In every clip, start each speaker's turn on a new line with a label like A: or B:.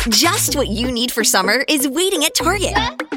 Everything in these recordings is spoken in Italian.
A: Just what you need for summer is waiting at Target.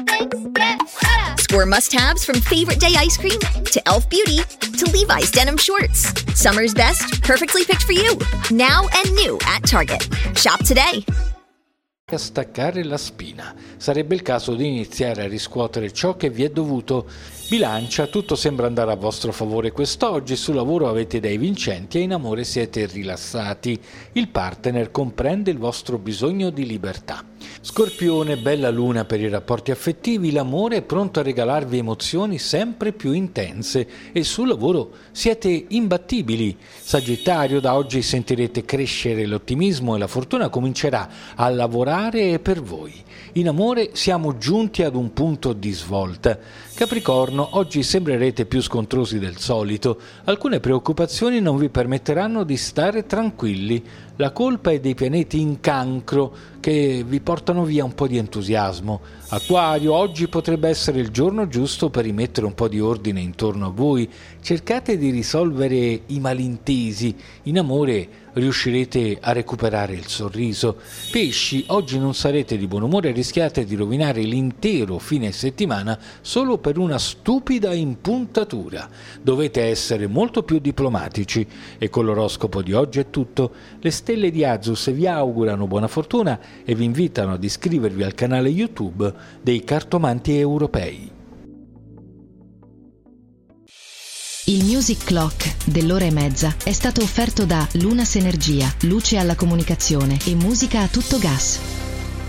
A: Score must-haves from Favorite Day ice cream to Elf Beauty to Levi's denim shorts. Summer's best, perfectly picked for you. Now and new at Target. Shop today.
B: A staccare la spina. Sarebbe il caso di iniziare a riscuotere ciò che vi è dovuto. Bilancia, tutto sembra andare a vostro favore quest'oggi, sul lavoro avete idee vincenti e in amore siete rilassati. Il partner comprende il vostro bisogno di libertà. Scorpione, bella luna per i rapporti affettivi, l'amore è pronto a regalarvi emozioni sempre più intense e sul lavoro siete imbattibili. Sagittario, da oggi sentirete crescere l'ottimismo e la fortuna comincerà a lavorare per voi. In amore siamo giunti ad un punto di svolta. Capricorno, oggi sembrerete più scontrosi del solito. Alcune preoccupazioni non vi permetteranno di stare tranquilli. La colpa è dei pianeti in Cancro che vi portano via un po' di entusiasmo. Acquario, oggi potrebbe essere il giorno giusto per rimettere un po' di ordine intorno a voi. Cercate di risolvere i malintesi. In amore riuscirete a recuperare il sorriso. Pesci, oggi non sarete di buon umore e rischiate di rovinare l'intero fine settimana solo per una stupida impuntatura. Dovete essere molto più diplomatici. E con l'oroscopo di oggi è tutto. Le stelle di Azus vi augurano buona fortuna e vi invitano ad iscrivervi al canale YouTube dei Cartomanti Europei.
C: Il Music Clock dell'ora e mezza è stato offerto da Lunas Energia, luce alla comunicazione e musica a tutto gas.